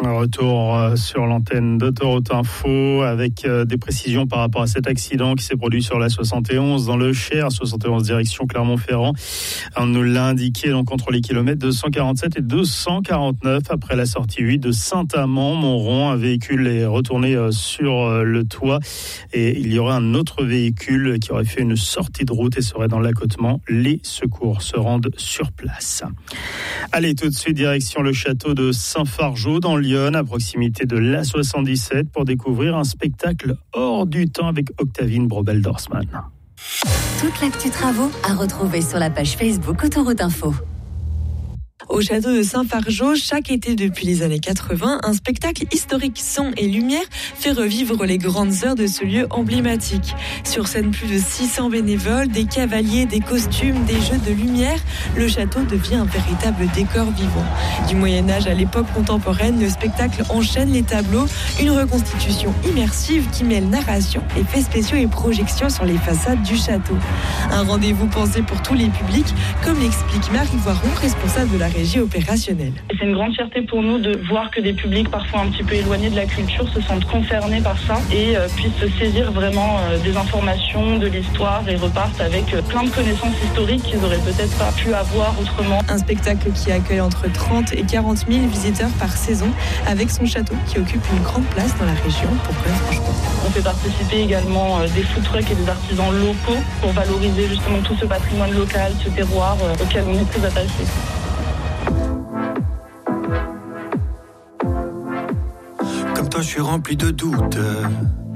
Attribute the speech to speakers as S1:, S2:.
S1: Retour sur l'antenne d'Autoroute Info avec des précisions par rapport à cet accident qui s'est produit sur la 71 dans le Cher, 71 direction Clermont-Ferrand. On nous l'a indiqué donc entre les kilomètres 247 et 249 après la sortie 8 de Saint-Amand-Montrond. Un véhicule est retourné sur le toit et il y aurait un autre véhicule qui aurait fait une sortie de route et serait dans l'accotement. Les secours se rendent sur place. Allez, tout de suite direction le château de Saint-Fargeau dans Lyon, à proximité de l'A77, pour découvrir un spectacle hors du temps avec Octavine Brobel-Dorsman.
S2: Toute l'actu travaux à retrouver sur la page Facebook Autoroute Info.
S3: Au château de Saint-Fargeau, chaque été depuis les années 80, un spectacle historique son et lumière fait revivre les grandes heures de ce lieu emblématique. Sur scène, plus de 600 bénévoles, des cavaliers, des costumes, des jeux de lumière, le château devient un véritable décor vivant. Du Moyen-Âge à l'époque contemporaine, le spectacle enchaîne les tableaux, une reconstitution immersive qui mêle narration, effets spéciaux et projections sur les façades du château. Un rendez-vous pensé pour tous les publics, comme l'explique Marie Voiron, responsable de la régie opérationnelle.
S4: C'est une grande fierté pour nous de voir que des publics parfois un petit peu éloignés de la culture se sentent concernés par ça et puissent se saisir vraiment des informations, de l'histoire et repartent avec plein de connaissances historiques qu'ils n'auraient peut-être pas pu avoir autrement.
S3: Un spectacle qui accueille entre 30 et 40 000 visiteurs par saison avec son château qui occupe une grande place dans la région pour Franche-Comté.
S4: On fait participer également des food trucks et des artisans locaux pour valoriser justement tout ce patrimoine local, ce terroir auquel on est très attaché.
S5: Comme toi, je suis rempli de doutes.